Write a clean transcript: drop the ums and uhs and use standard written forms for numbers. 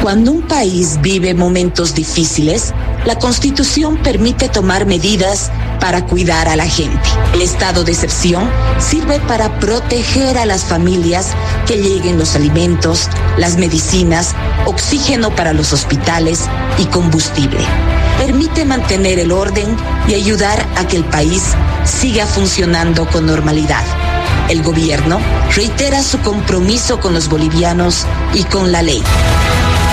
Cuando un país vive momentos difíciles, la Constitución permite tomar medidas para cuidar a la gente. El estado de excepción sirve para proteger a las familias, que lleguen los alimentos, las medicinas, oxígeno para los hospitales y combustible. Permite mantener el orden y ayudar a que el país siga funcionando con normalidad. El gobierno reitera su compromiso con los bolivianos y con la ley.